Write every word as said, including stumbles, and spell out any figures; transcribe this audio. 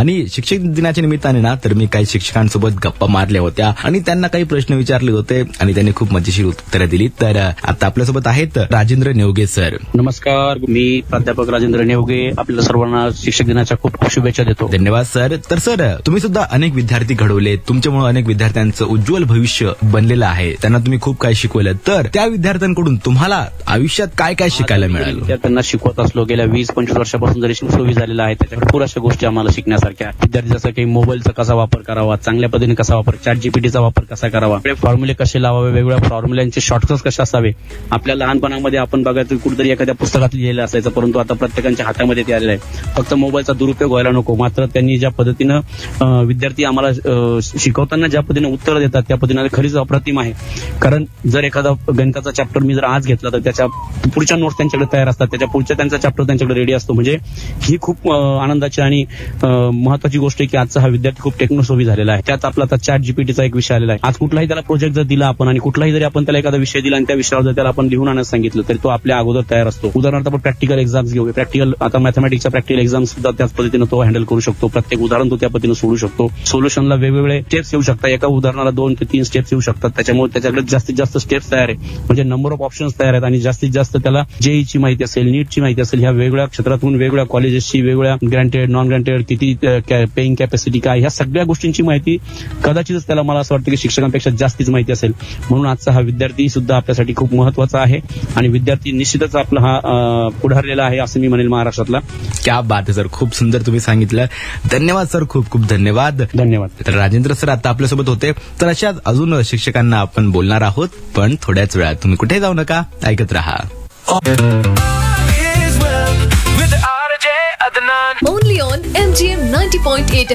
आणि शिक्षक दिनाच्या निमित्ताने ना तर मी काही शिक्षकांसोबत गप्पा मारल्या होत्या आणि त्यांना काही प्रश्न विचारले होते आणि त्यांनी खूप मजेशीर उत्तरं दिली. तर आता आपल्यासोबत आहेत राजेंद्र नेवगे सर. नमस्कार, मी प्राध्यापक राजेंद्र नेवगे आपल्याला सर्वांना शिक्षक दिनाच्या खूप खूप शुभेच्छा देतो. धन्यवाद सर. तर सर तुम्ही सुद्धा अनेक विद्यार्थी घडवले, तुमच्यामुळे अनेक विद्यार्थ्यांचं उज्ज्वल भविष्य बनलेलं आहे, त्यांना तुम्ही खूप काही शिकवलं. तर त्या विद्यार्थ्यांकडून तुम्हाला आयुष्यात काय काय शिकायला मिळालं? विद्यार्थ्यांना शिकवत असलो गेल्या वीस पंचवीस वर्षापासून जरी सुरू झालेला आहे त्याच्या भरपूर अशा गोष्टी आम्हाला शिकण्यासारख्या. विद्यार्थी जसं काही मोबाईलचा कसा वापर करावा, चांगल्या पद्धतीने कसा वापर, चॅट जीपीटीचा वापर कसा करावा, फॉर्म्युले कसे लावावे, वेगवेगळ्या फॉर्म्युल्यांचे शॉर्टकट्स कसे असावे. आपल्या लहानपणामध्ये आपण बघायचं कुठेतरी एखाद्या पुस्तकात लिहिलेलं असायचं, परंतु आता प्रत्येकाच्या हातामध्ये ते आलेलं आहे. फक्त मोबाईलचा दुरुपयोग व्हायला नको. मात्र त्यांनी ज्या पद्धतीनं विद्यार्थी आम्हाला शिकवताना ज्या पद्धतीने उत्तर देतात त्या पद्धतीने खरीच अप्रतिम आहे. कारण जर एखादा गणिताचा चॅप्टर मी जर आज घेतला तर त्याच्या पुढच्या नोट्स त्यांच्याकडे तयार असतात, त्याच्या पुढच्या त्यांचा चॅप्टर त्यांच्याकडे रेडी असतो. म्हणजे ही खूप आनंदाची आणि महत्वाची गोष्ट आहे की आजचा हा विद्यार्थी खूप टेक्नोसोवी झालेला आहे. त्यात आपला आता चॅट जीपीटीचा एक विषय आलेला आहे. आज कुठलाही त्याला प्रोजेक्ट जर दिला आपण आणि कुठलाही जरी आपण त्याला एखादा विषय दिला आणि त्या विषयावर जर त्याला आपण लिहून आणायला सांगितलं तरी तो आपल्या अगोदर तयार असतो. उदाहरणार्थ आपण प्रॅक्टिकल एक्झाम्स घेऊ, प्रॅक्टिकल आता मॅथमॅटिक्सच्या प्रॅक्टिकल एक्झाम सुद्धा त्याच पद्धतीने तो हँडल करू शकतो. प्रत्येक उदाहरण तो त्या पद्धतीने सोडू शकतो. सोल्युशनला वेगवेगळे स्टेप्स येऊ शकतात, एका उदाहरणाला दोन ते तीन स्टेप्स येऊ शकतात. त्याच्यामुळे त्याच्याकडे जास्तीत जास्त स्टेप्स तयार आहे, म्हणजे नंबर ऑफ ऑप्शन्स तयार आहेत आणि जास्तीत जास्त त्याला जेईची माहिती असेल, नीटची माहिती असेल, ह्या वेगवेगळ्या क्षेत्रातून वेगवेगळ्या कॉलेजेसची, वेगवेगळ्या ग्रँटेड नॉन ग्रँटेड किती पेईंग कॅपॅसिटी काय, ह्या सगळ्या गोष्टींची माहिती कदाचितच त्याला मला असं वाटतं की शिक्षकांपेक्षा जास्तीच माहिती असेल. म्हणून आजचा हा विद्यार्थी सुद्धा आपल्यासाठी खूप महत्वाचा आहे आणि विद्यार्थी निश्चितच आपला हा पुढारलेला आहे असं मी म्हणेल महाराष्ट्रातला. क्या बात आहे सर, खूप सुंदर तुम्ही सांगितलं. धन्यवाद सर, खूप खूप धन्यवाद. धन्यवाद. तर राजेंद्र सर आता आपल्यासोबत होते. तर अशाच अजून शिक्षकांना आपण बोलणार आहोत, पण थोड्याच वेळात. तुम्ही कुठे जाऊ नका, ऐकत रहा. Only on M G M ninety point eight